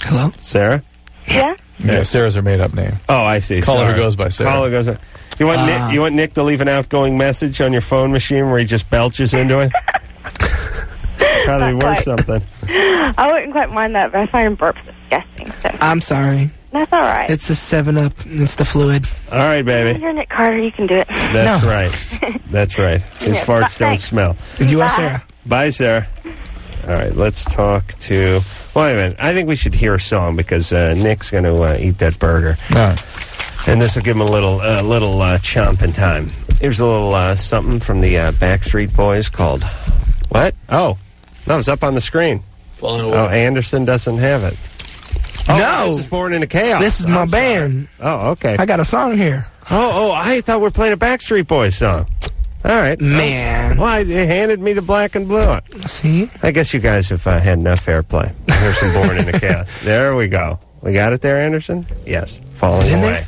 Hello? Sarah? Yeah? Yeah, Sarah's her made-up name. Oh, I see. Caller who Sorry. goes by Sarah. Caller goes by. You want Nick to leave an outgoing message on your phone machine where he just belches into it? Probably Not worth quite. something. I wouldn't quite mind that, but I find burps disgusting. So I'm sorry. that's all right. It's the 7-Up. It's the fluid. All right, baby. You're Nick Carter. You can do it. That's No. right. That's right. His Yeah, farts don't thanks. smell. And you are Bye. Sarah. Bye, Sarah. All right, let's talk to... Wait a minute. I think we should hear a song because Nick's going to eat that burger. All right. And this will give him a little chomping time. Here's a little something from the Backstreet Boys called... What? Oh. No, it's up on the screen. Falling away. Oh, Anderson doesn't have it. Oh, No. This is Born into Chaos. This is my I'm sorry. band. Oh, okay. I got a song here. Oh, I thought we were playing a Backstreet Boys song. All right. Man. Well, they handed me the black and blue. See? I guess you guys have had enough airplay. Here's some Born into Chaos. There we go. We got it there, Anderson? Yes. Falling In there? away.